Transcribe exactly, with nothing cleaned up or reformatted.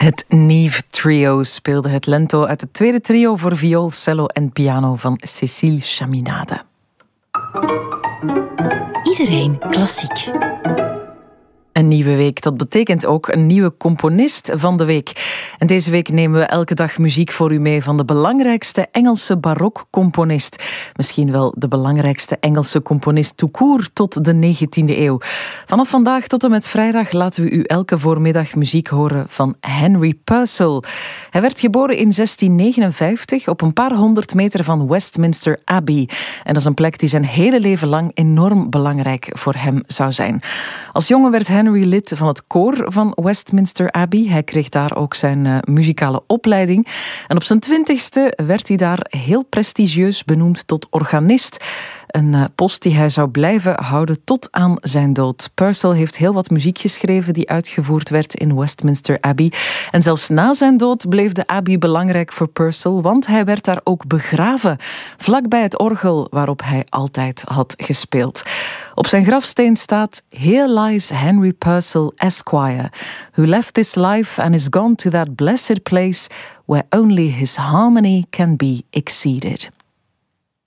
Het Nieve Trio speelde het lento uit het tweede trio voor viool, cello en piano van Cécile Chaminade. Iedereen klassiek. Een nieuwe week, dat betekent ook een nieuwe componist van de week. En deze week nemen we elke dag muziek voor u mee van de belangrijkste Engelse barokcomponist. Misschien wel de belangrijkste Engelse componist tout court tot de negentiende eeuw. Vanaf vandaag tot en met vrijdag laten we u elke voormiddag muziek horen van Henry Purcell. Hij werd geboren in zestien negenenvijftig op een paar honderd meter van Westminster Abbey. En dat is een plek die zijn hele leven lang enorm belangrijk voor hem zou zijn. Als jongen werd Henry lid van het koor van Westminster Abbey. Hij kreeg daar ook zijn uh, muzikale opleiding. En op zijn twintigste werd hij daar heel prestigieus benoemd tot organist. Een uh, post die hij zou blijven houden tot aan zijn dood. Purcell heeft heel wat muziek geschreven die uitgevoerd werd in Westminster Abbey. En zelfs na zijn dood bleef de Abbey belangrijk voor Purcell, want hij werd daar ook begraven, vlakbij het orgel waarop hij altijd had gespeeld. Op zijn grafsteen staat: Here lies Henry Purcell, Esquire, who left this life and is gone to that blessed place where only his harmony can be exceeded.